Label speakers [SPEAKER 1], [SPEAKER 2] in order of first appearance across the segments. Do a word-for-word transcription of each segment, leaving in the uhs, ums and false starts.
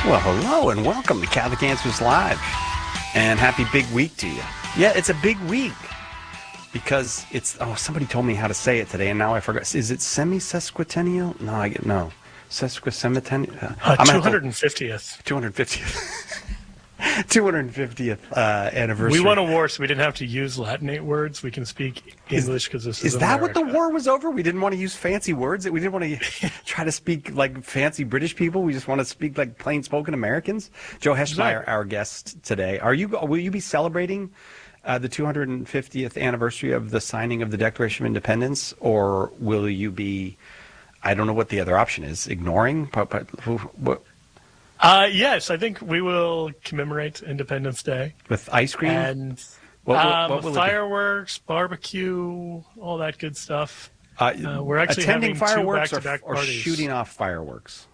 [SPEAKER 1] Well, hello and welcome to Catholic Answers Live. And happy big week to you. Yeah, it's a big week because it's, oh, somebody told me how to say it today and now I forgot. Is it semi-sesquicentennial? No, I get, no. Sesquicentennial?
[SPEAKER 2] Uh, two hundred fiftieth.
[SPEAKER 1] two hundred fiftieth. two hundred fiftieth uh, anniversary.
[SPEAKER 2] We won a war, so we didn't have to use Latinate words. We can speak English because this is
[SPEAKER 1] Is that
[SPEAKER 2] America.
[SPEAKER 1] what the war was over? We didn't want to use fancy words? We didn't want to try to speak like fancy British people? We just want to speak like plain-spoken Americans? Joe Heschmeyer,
[SPEAKER 2] Exactly.
[SPEAKER 1] our guest today. Are you? Will you be celebrating uh, the two hundred fiftieth anniversary of the signing of the Declaration of Independence? Or will you be, I don't know what the other option is, ignoring? What?
[SPEAKER 2] Uh, yes, I think we will commemorate Independence Day.
[SPEAKER 1] With ice cream?
[SPEAKER 2] And
[SPEAKER 1] What will-
[SPEAKER 2] um,
[SPEAKER 1] what will it be?
[SPEAKER 2] fireworks, barbecue, all that good stuff.
[SPEAKER 1] Uh,
[SPEAKER 2] Uh, we're actually
[SPEAKER 1] attending
[SPEAKER 2] having two
[SPEAKER 1] fireworks or,
[SPEAKER 2] back-to-back
[SPEAKER 1] or
[SPEAKER 2] parties.
[SPEAKER 1] shooting off fireworks?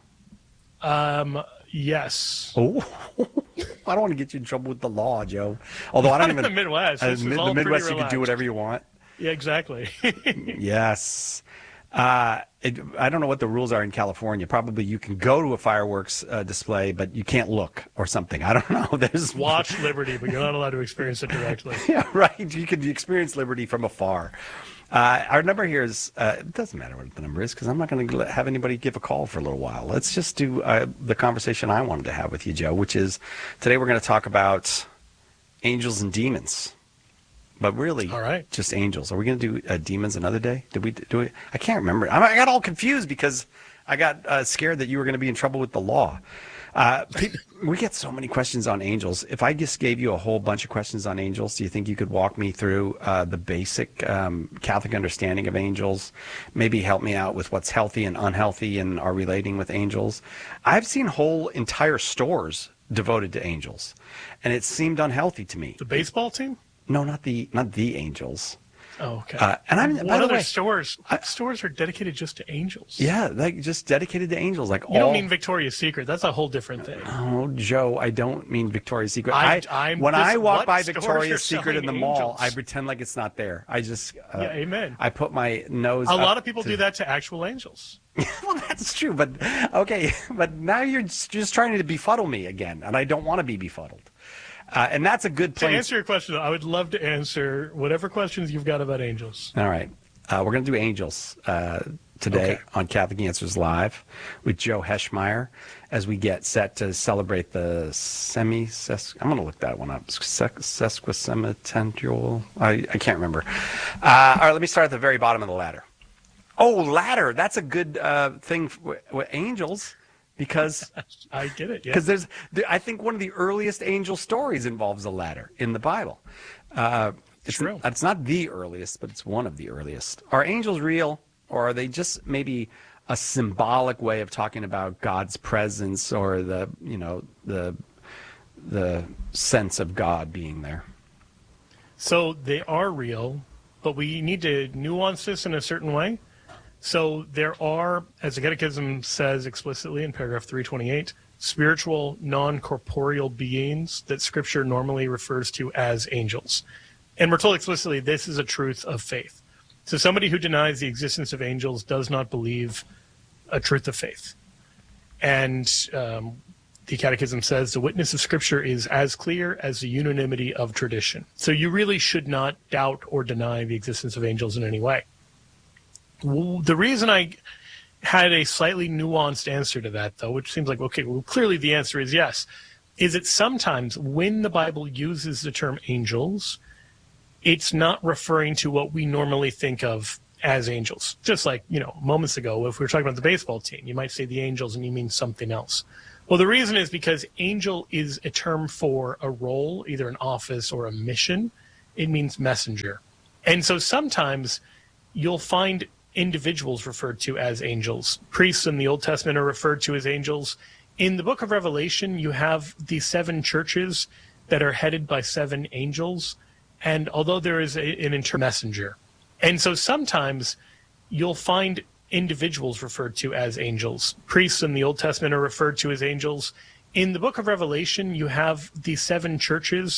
[SPEAKER 2] Um, yes.
[SPEAKER 1] Oh, I don't want to get you in trouble with the law, Joe. Although I don't
[SPEAKER 2] Not
[SPEAKER 1] even.
[SPEAKER 2] in the Midwest.
[SPEAKER 1] uh,
[SPEAKER 2] This is
[SPEAKER 1] mid-
[SPEAKER 2] all
[SPEAKER 1] the Midwest,
[SPEAKER 2] pretty
[SPEAKER 1] you can do
[SPEAKER 2] relaxed.
[SPEAKER 1] whatever you want.
[SPEAKER 2] Yeah, exactly.
[SPEAKER 1] Yes. Uh, it, I don't know what the rules are in California. Probably you can go to a fireworks uh, display, but you can't look or something. I don't know. There's
[SPEAKER 2] Watch Liberty, but you're not allowed to experience it directly.
[SPEAKER 1] Yeah, right. You can experience liberty from afar. Uh, our number here is, uh, it doesn't matter what the number is because I'm not going to have anybody give a call for a little while. Let's just do uh, the conversation I wanted to have with you, Joe, which is today we're going to talk about angels and demons. But really,
[SPEAKER 2] All right.
[SPEAKER 1] just angels. Are we going to do uh, demons another day? Did we do it? I can't remember. I I got all confused because I got uh, scared that you were going to be in trouble with the law. Uh, pe- we get so many questions on angels. If I just gave you a whole bunch of questions on angels, do you think you could walk me through uh, the basic um, Catholic understanding of angels? Maybe help me out with what's healthy and unhealthy in our relating with angels. I've seen whole entire stores devoted to angels, and it seemed unhealthy to me.
[SPEAKER 2] The baseball team?
[SPEAKER 1] No, not the not the angels.
[SPEAKER 2] Oh, okay.
[SPEAKER 1] Uh, and I'm
[SPEAKER 2] what
[SPEAKER 1] by the
[SPEAKER 2] other
[SPEAKER 1] way,
[SPEAKER 2] stores?
[SPEAKER 1] I-
[SPEAKER 2] What stores are dedicated just to angels?
[SPEAKER 1] yeah, like just dedicated to angels. Like
[SPEAKER 2] You
[SPEAKER 1] all.
[SPEAKER 2] don't mean Victoria's Secret. That's a whole different thing.
[SPEAKER 1] Oh, Joe, I don't mean Victoria's Secret.
[SPEAKER 2] I-
[SPEAKER 1] I,
[SPEAKER 2] I'm
[SPEAKER 1] when
[SPEAKER 2] just-
[SPEAKER 1] I walk
[SPEAKER 2] what
[SPEAKER 1] by
[SPEAKER 2] stores are
[SPEAKER 1] Victoria's Secret in the
[SPEAKER 2] selling
[SPEAKER 1] mall,
[SPEAKER 2] angels?
[SPEAKER 1] I pretend like it's not there. I just uh,
[SPEAKER 2] Yeah, amen.
[SPEAKER 1] I put my nose.
[SPEAKER 2] A
[SPEAKER 1] up
[SPEAKER 2] lot of people
[SPEAKER 1] to-
[SPEAKER 2] do that to actual angels.
[SPEAKER 1] Well, that's true, but okay, but now you're just, just trying to befuddle me again, and I don't want to be befuddled. Uh, and that's a good
[SPEAKER 2] To
[SPEAKER 1] place.
[SPEAKER 2] answer your question, I would love to answer whatever questions you've got about angels.
[SPEAKER 1] All right. Uh, we're going to do angels uh, today
[SPEAKER 2] Okay.
[SPEAKER 1] on Catholic Answers Live with Joe Heschmeyer as we get set to celebrate the semi ses I'm going to look that one up. Sec- Sesquicentennial. I, I can't remember. Uh, all right, let me start at the very bottom of the ladder. Oh, ladder. That's a good uh, thing for, with angels because
[SPEAKER 2] I get it. Yeah.
[SPEAKER 1] because there's, there, I think one of the earliest angel stories involves a ladder in the Bible. Uh, it's,
[SPEAKER 2] True.
[SPEAKER 1] it's not the earliest, but it's one of the earliest. Are angels real, or are they just maybe a symbolic way of talking about God's presence or the, you know, the the sense of God being there?
[SPEAKER 2] So they are real, but we need to nuance this in a certain way. So there are, as the Catechism says explicitly in paragraph three twenty-eight, spiritual, non-corporeal beings that Scripture normally refers to as angels. And we're told explicitly this is a truth of faith. So somebody who denies the existence of angels does not believe a truth of faith. And um, the Catechism says the witness of Scripture is as clear as the unanimity of tradition. So you really should not doubt or deny the existence of angels in any way. Well, the reason I had a slightly nuanced answer to that, though, which seems like, okay, well, clearly the answer is yes, is that sometimes when the Bible uses the term angels, it's not referring to what we normally think of as angels. Just like, you know, moments ago, if we were talking about the baseball team, you might say the angels and you mean something else. Well, the reason is because angel is a term for a role, either an office or a mission. It means messenger. And so sometimes you'll find individuals referred to as angels. Priests in the Old Testament are referred to as angels. In the book of Revelation, you have the seven churches that are headed by seven angels. And although there is a, an inter messenger. And so sometimes you'll find individuals referred to as angels. Priests in the Old Testament are referred to as angels. In the book of Revelation, you have the seven churches